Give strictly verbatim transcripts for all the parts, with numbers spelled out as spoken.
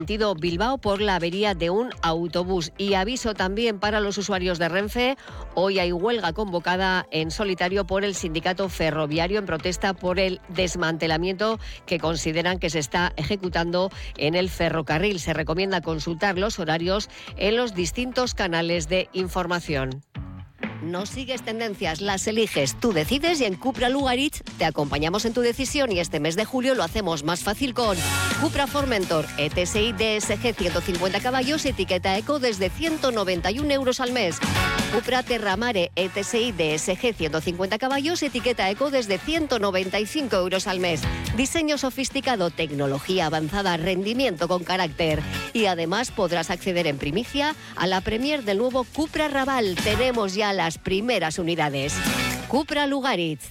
sentido Bilbao por la avería de un autobús. Y aviso también para los usuarios de Renfe, hoy hay huelga convocada en solitario por el sindicato ferroviario en protesta por el desmantelamiento que consideran que se está ejecutando en el ferrocarril. Se recomienda consultar los horarios en los distintos canales de información. No sigues tendencias, las eliges, tú decides y en Cupra Lugaritz te acompañamos en tu decisión y este mes de julio lo hacemos más fácil con Cupra Formentor E T S I D S G ciento cincuenta caballos, etiqueta Eco desde ciento noventa y un euros al mes. Cupra Terramare E T S I D S G ciento cincuenta caballos, etiqueta Eco desde ciento noventa y cinco euros al mes. Diseño sofisticado, tecnología avanzada, rendimiento con carácter. Y además podrás acceder en primicia a la premier del nuevo Cupra Raval. Tenemos ya las primeras unidades. Cupra Lugaritz.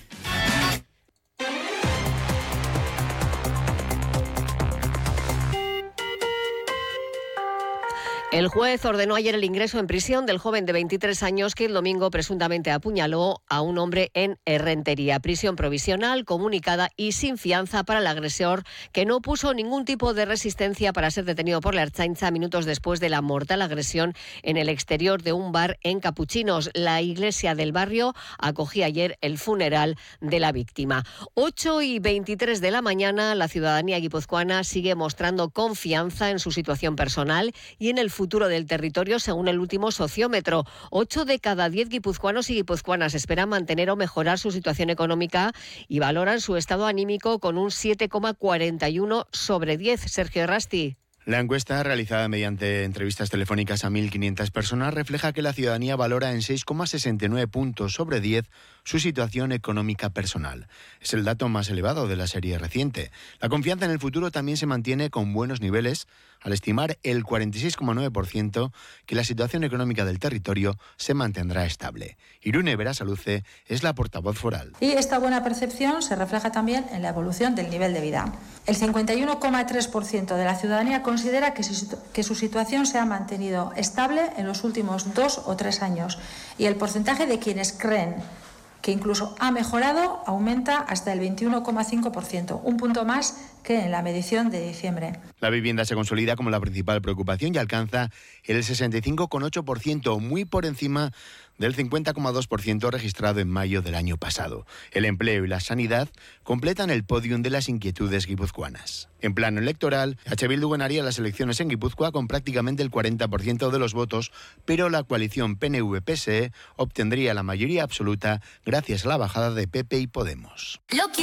El juez ordenó ayer el ingreso en prisión del joven de veintitrés años que el domingo presuntamente apuñaló a un hombre en Errentería. Prisión provisional, comunicada y sin fianza para el agresor, que no puso ningún tipo de resistencia para ser detenido por la Ertzaintza minutos después de la mortal agresión en el exterior de un bar en Capuchinos. La iglesia del barrio acogía ayer el funeral de la víctima. ocho y veintitrés de la mañana, la ciudadanía guipuzcoana sigue mostrando confianza en su situación personal y en el futuro del territorio, según el último sociómetro. Ocho de cada diez guipuzcoanos y guipuzcoanas esperan mantener o mejorar su situación económica y valoran su estado anímico con un siete coma cuarenta y uno sobre diez. Sergio Rasti. La encuesta, realizada mediante entrevistas telefónicas a mil quinientas personas, refleja que la ciudadanía valora en seis coma sesenta y nueve puntos sobre diez su situación económica personal. Es el dato más elevado de la serie reciente. La confianza en el futuro también se mantiene con buenos niveles, al estimar el cuarenta y seis coma nueve por ciento que la situación económica del territorio se mantendrá estable. Irune Berasaluce es la portavoz foral. Y esta buena percepción se refleja también en la evolución del nivel de vida. El cincuenta y uno coma tres por ciento de la ciudadanía considera que su, que su situación se ha mantenido estable en los últimos dos o tres años y el porcentaje de quienes creen que incluso ha mejorado aumenta hasta el veintiuno coma cinco por ciento, un punto más que en la medición de diciembre. La vivienda se consolida como la principal preocupación y alcanza el sesenta y cinco coma ocho por ciento, muy por encima del cincuenta coma dos por ciento registrado en mayo del año pasado. El empleo y la sanidad completan el podium de las inquietudes guipuzcoanas. En plano electoral, H. Bildu ganaría las elecciones en Guipúzcoa con prácticamente el cuarenta por ciento de los votos, pero la coalición P N V P S E obtendría la mayoría absoluta gracias a la bajada de P P y Podemos.